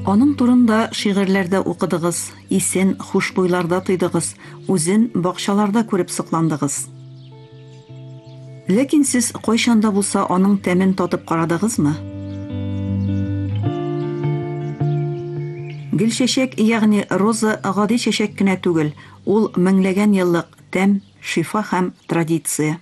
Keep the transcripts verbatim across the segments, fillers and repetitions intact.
Аның турында шигырьләрдә укыдыгыз, исен хушбуйларда тойдыгыз, үзен бакчаларда күреп сокландыгыз. Ләкин сез кайчанда булса аның тәмен татып карадыгызмы? Гөл чәчәк, ягъни роза гади чәчәк кенә түгел, ул меңләгән еллык тәм, шифа һәм традиция.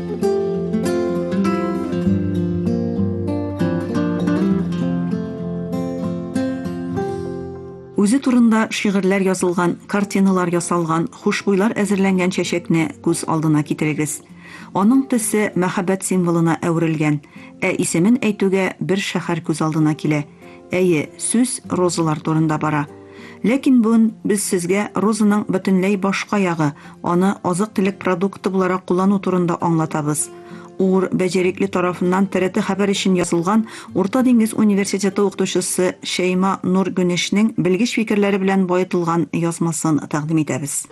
Үзе турында шигырьләр язылган, картиналар ясалган, хушбуйлар әзерләнгән чәчәкне күз алдына китерегез. Аның төсе мәхәббәт символына әверелгән, ә исемен әйтүгә бер шәһәр күз алдына килә. Әйе, сүз розалар турында бара. Ләкин бүген без сезгә розаның бөтенләй башка ягы, аны азык-төлек продукты буларак куллану турында аңлатабыз. Ур Бәҗәрикле тарафыннан Т Р Т хәбәр өчен язылган Урта диңгез университеты укытучысы Шейма Нургөнешнең белгеч фикерләре белән баетылган язмасын тәкъдим итәбез.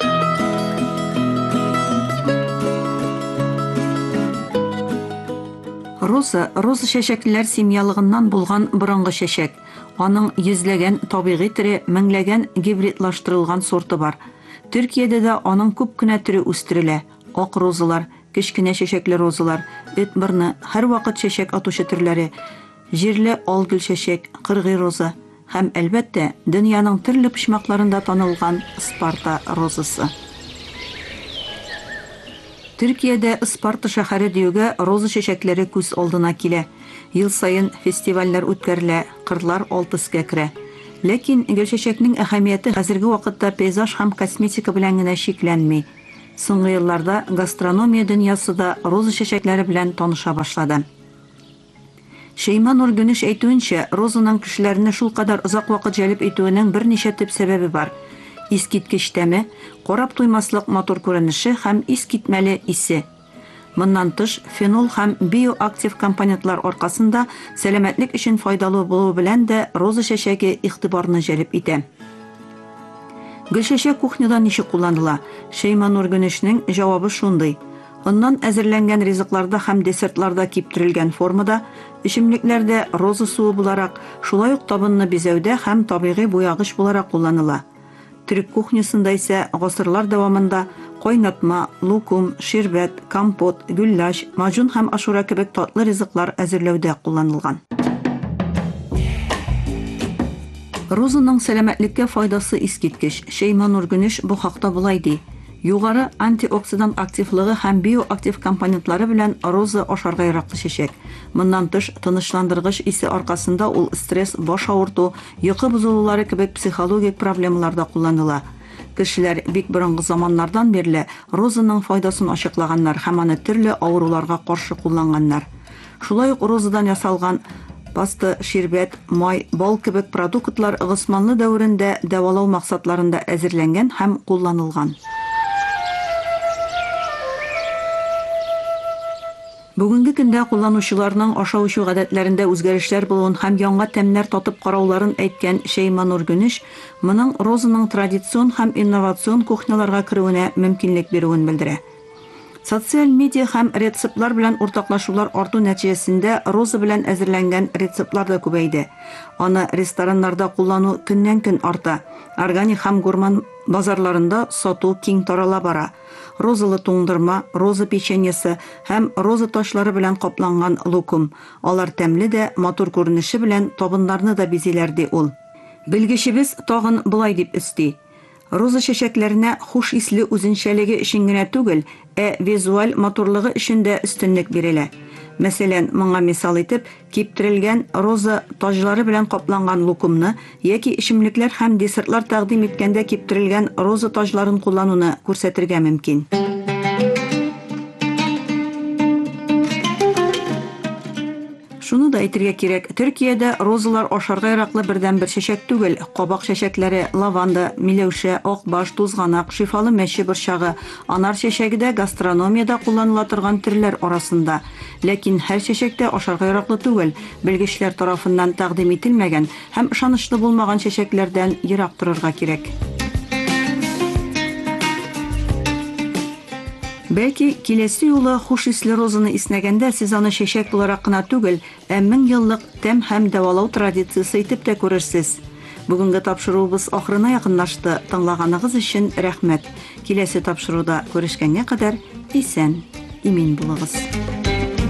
Роза, роза чәчәкләр семьялыгыннан булган борынгы чәчәк. Аның йөзләгән табигый төре, меңләгән гибридлаштырылган сорты бар. Төркиядә дә аның күп кенә төре үстерелә. Ак розалар, кечкенә чәчәкле розалар, эт борны, һәр вакыт чәчәк атучы төрләре, җирле алгөл чәчәк, кыргый роза һәм әлбәттә дөньяның төрле почмакларында танылган Спарта розасы. Төркиядә Спарта шәһәре диюгә роза чәчәкләре күз алдына килә. Ел сайын фестивальләр үткәрелә, кырлар алтыска керә. Ләкин гөл чәчәкнең әһәмияте хәзерге вакытта пейзаж һәм косметика белән генә шикләнми. Соңгы елларда гастрономия дөньясы да роза чәчәкләре белән таныша башлады. Шейма Нургөнеш әйтүенчә, розаның кешеләрне шул кадәр озак вакыт җәлеп итүенең берничә төп сәбәбе бар. Искиткеч тәме, карап туймаслык матур күренеше һәм искитмәле исе. Моннан тыш, фенол һәм биоактив компонентлар аркасында сәламәтлек өчен файдалы булуы белән дә роза чәчәге игътибарны җәлеп итә. Гөл чәчәк кухняда ничек кулланыла? Шейма Нургөнешнең җавабы шундый. Оннан әзерләнгән ризыкларда һәм десертларда киптерелгән формада, эчемлекләрдә роза суы буларак, шулай ук табынны бизәүдә һәм табигый буягыч буларак кулланыла. Төрек кухнясында исә гасырлар дәвамында кайнатма, лукум, ширбәт, компот, гүлләш, маҗун һәм ашура кебек татлы ризыклар әзерләүдә кулланылган. Розаның сәламәтлеккә файдасы искиткеч. Шейма Нургөнеш бу хакта булай ди. Югары антиоксидант активлыгы һәм биоактив компонентлары белән роза ашарга яраклы чәчәк. Моннан тыш, тынычландыргыч исе аркасында ул стресс, баш авырту, йокы бозылулары кебек психологик проблемаларда кулланыла. Кешеләр бик борынгы заманнардан бирле розаның файдасын ачыклаганнар һәм аны төрле авыруларга каршы кулланганнар. Шулай ук розадан ясалган паста, ширбәт, май, бал кебек продуктлар Госманлы дәверендә дәвалау максатларында әзерләнгән һәм кулланылган. Бүгенге көндә кулланучыларның ашау-эчү гадәтләрендә үзгәрешләр булуын һәм яңа тәмнәр татып карауларын әйткән Шейма Нургөнеш, моның розаның традицион һәм инновацион кухняларга керүенә мөмкинлек бирүен белдерә. Социаль медиа һәм рецептлар белән уртаклашулар арту нәтиҗәсендә роза белән әзерләнгән рецептлар да күбәйде. Аны рестораннарда куллану көннән-көн арта. Органик һәм гурман базарларында сату киң тарала бара. Розалы туңдырма, роза печеньесы һәм роза ташлары белән капланган лукум. Алар тәмле дә, матур күренеше белән табыннарны да бизиләр ди ул. Белгечебез тагын булай дип өсти. Роза чәчәкләренә хуш исле үзенчәлеге өчен генә түгел, ә визуаль матурлыгы өчен дә өстенлек бирелә. Мәсәлән, моңа мисал итеп, киптерелгән роза таҗлары белән капланган лукумны яки эчемлекләр һәм десертлар тәкъдим иткәндә киптерелгән роза таҗларын куллануны күрсәтергә мөмкин. Шуны да әйтергә кирәк, Төркиядә розалар ашарга яраклы бердән бер чәчәк түгел, кабак чәчәкләре, лаванда, миләүшә, акбаш, тузганак, шифалы мәче борчагы, анар чәчәге дә гастрономиядә кулланыла торган төрләр арасында. Ләкин һәр чәчәктә ашарга яраклы түгел, белгечләр тарафыннан тәкъдим ителмәгән һәм ышанычлы булмаган чәчәкләрдән ерак торырга кирәк. Бәлки, киләсе юлы хуш исле розаны иснәгәндә сез аны чәчәк буларак кына түгел, ә мең еллык тәм һәм дәвалау традициясе итеп тә күрерсез. Бүгенге тапшыруыбыз ахырына якынлашты. Тыңлаганыгыз өчен рәхмәт. Киләсе тапшыруда күрешкәнгә кадәр исән, имин булыгыз.